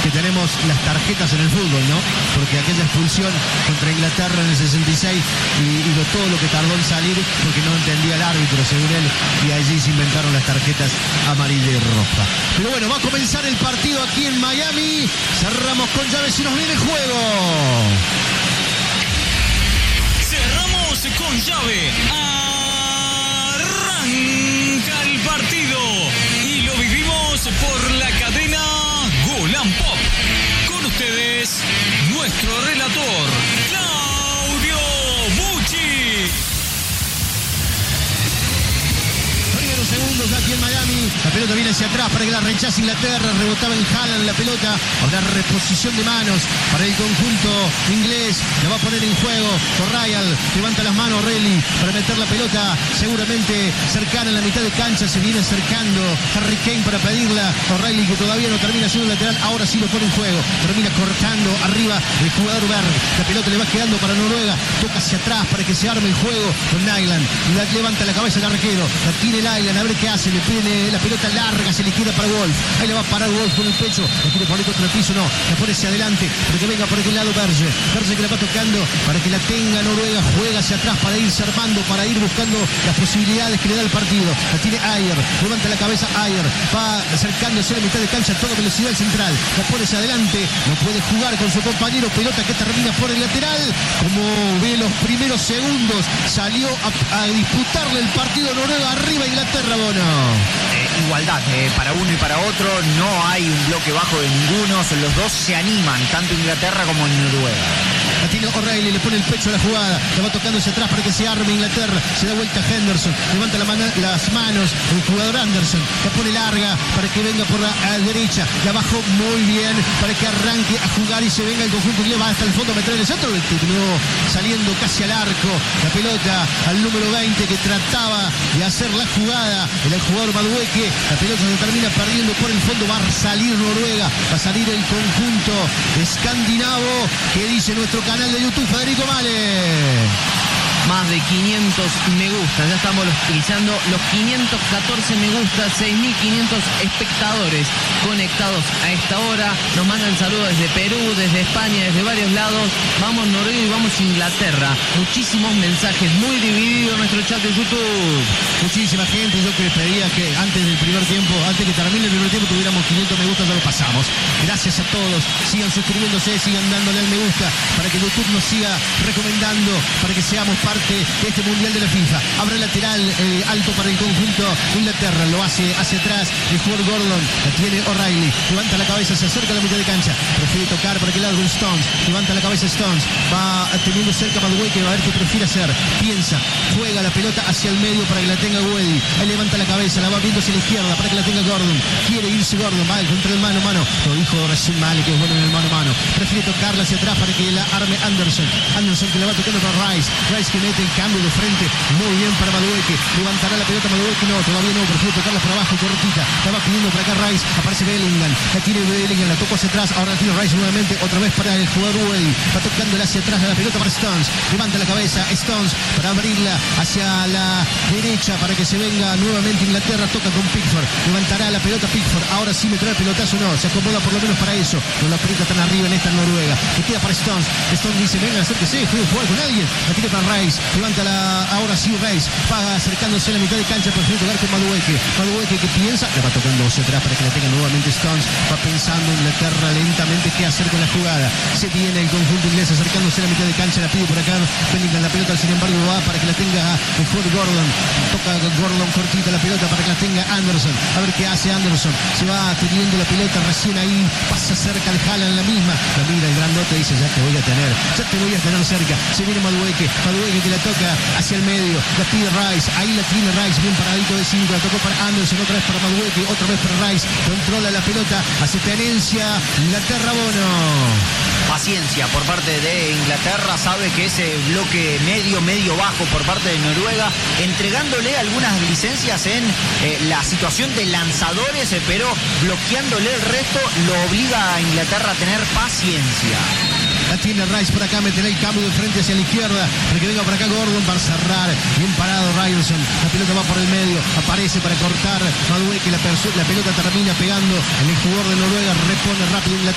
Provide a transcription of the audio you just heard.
que tenemos las tarjetas en el fútbol, ¿no? Porque aquella expulsión contra Inglaterra en el 66 y todo lo que tardó en salir porque no entendía el árbitro, según él, y allí se inventaron las tarjetas amarilla y roja. Pero bueno, va a comenzar el partido aquí en Miami. Cerramos con llaves y nos viene juego. Cerramos con llave. Arranca el partido y lo vivimos por la cadena Golan Pop. Con ustedes, nuestro relator, Claudio Bucci. Primeros segundos aquí en Miami. La pelota viene hacia atrás para que la rechace Inglaterra. Rebotaba en Haaland la pelota. Ahora reposición de manos para el conjunto inglés. La va a poner en juego O'Reilly. Levanta las manos O'Reilly para meter la pelota seguramente cercana en la mitad de cancha. Se viene acercando Harry Kane para pedirla. O'Reilly, que todavía no termina siendo lateral. Ahora sí lo pone en juego. Termina cortando arriba el jugador Berg. La pelota le va quedando para Noruega. Toca hacia atrás para que se arme el juego con Nyland. Levanta la cabeza el arquero. La tiene Nyland. A ver qué hace. Le pide la pelota larga. Se le queda para Wolf. Ahí le va a parar Wolf con el pecho. La quiere poner contra el piso. No. La pone hacia adelante. Para que venga por aquel lado Berge. Berge que la va tocando para que la tenga Noruega. Juega hacia atrás para irse armando. Para ir buscando las posibilidades que le da el partido. La tiene Ayer. Levanta la cabeza Ayer. Va acercándose a la mitad de cancha a toda velocidad central. La pone hacia adelante. No puede jugar con su compañero. Pelota que termina por el lateral. Como ve los primeros segundos. Salió a disputarle el partido Noruega. Arriba Inglaterra, Bono. Igualdad para uno y para otro. No hay un bloque bajo de ninguno. Los dos se animan, tanto Inglaterra como Noruega. La tiene O'Reilly, le pone el pecho a la jugada. La va tocando hacia atrás para que se arme Inglaterra. Se da vuelta Henderson. Levanta las manos el jugador Anderson. La pone larga para que venga por la derecha. La bajó muy bien para que arranque a jugar y se venga el conjunto inglés. Va hasta el fondo a meter el centro. Terminó saliendo casi al arco. La pelota al número 20 que trataba de hacer la jugada. El jugador Madueke. La pelota se termina perdiendo por el fondo. Va a salir Noruega. Va a salir el conjunto escandinavo. ¿Qué dice nuestro canal de YouTube, Federico Male? Más de 500 me gusta, ya estamos pisando los 514 me gusta, 6.500 espectadores conectados a esta hora. Nos mandan saludos desde Perú, desde España, desde varios lados. Vamos Noruega y vamos Inglaterra. Muchísimos mensajes, muy dividido nuestro chat de YouTube. Muchísima gente. Yo que pedía que antes del primer tiempo, antes que termine el primer tiempo, tuviéramos 500 me gusta, ya lo pasamos. Gracias a todos. Sigan suscribiéndose, sigan dándole al me gusta para que YouTube nos siga recomendando, para que seamos parte de este mundial de la FIFA. Abre lateral alto para el conjunto de Inglaterra. Lo hace hacia atrás el jugador Gordon. La tiene O'Reilly. Levanta la cabeza, se acerca a la mitad de cancha. Prefiere tocar para aquel lado con Stones. Levanta la cabeza Stones. Va teniendo cerca a Madueke. Va a ver qué prefiere hacer. Piensa. Juega la pelota hacia el medio para que la tenga Weddy. Ahí levanta la cabeza. La va viendo hacia la izquierda para que la tenga Gordon. Quiere irse Gordon. Va contra el mano a mano. Lo dijo recién Male, que es bueno en el mano a mano. Prefiere tocarla hacia atrás para que la arme Anderson. Anderson que la va tocando para Rice. Rice que mete el cambio de frente, muy bien para Madueke. Levantará la pelota Madueke, no, todavía no, prefiere tocarla por abajo, cortita. La va pidiendo para acá Rice, aparece Bellingham, la tiene Bellingham, la tocó hacia atrás, ahora la tiene Rice nuevamente, otra vez para el jugador Weddy. Va tocándola hacia atrás la pelota para Stones. Levanta la cabeza Stones para abrirla hacia la derecha para que se venga nuevamente Inglaterra. Toca con Pickford, levantará la pelota Pickford. Ahora sí me trae el pelotazo, no, se acomoda por lo menos para eso. No la aprieta tan arriba en esta Noruega. Le queda para Stones. Stones dice, venga, acérquese, fue a jugar con alguien. La tiene para Rice. Levanta ahora sí Rice, va acercándose a la mitad de cancha, prefiere tocar con Madueke. Madueke que piensa, le va tocando hacia atrás para que la tenga nuevamente Stones. Va pensando Inglaterra lentamente qué hacer con la jugada. Se viene el conjunto inglés acercándose a la mitad de cancha, la pide por acá Bellingham, la pelota sin embargo va para que la tenga el jugador Gordon. Toca Gordon cortita la pelota para que la tenga Anderson. A ver qué hace Anderson. Se va teniendo la pelota recién ahí, pasa cerca de Haaland la misma. La mira el grandote, dice, ya te voy a tener cerca. Se viene Madueke que la toca hacia el medio, la pide Rice, ahí la tiene Rice, bien paradito de 5, la tocó para Anderson, otra vez para Madueke, otra vez para Rice, controla la pelota, hace tenencia Inglaterra, Bono. Paciencia por parte de Inglaterra, sabe que ese bloque medio bajo por parte de Noruega, entregándole algunas licencias en la situación de lanzadores, pero bloqueándole el resto, lo obliga a Inglaterra a tener paciencia. La tiene Rice por acá, meterá el cambio de frente hacia la izquierda, para que venga por acá Gordon para cerrar, bien parado Ryerson, la pelota va por el medio, aparece para cortar Madueke, la pelota termina pegando en el jugador de Noruega, repone rápido Inglaterra.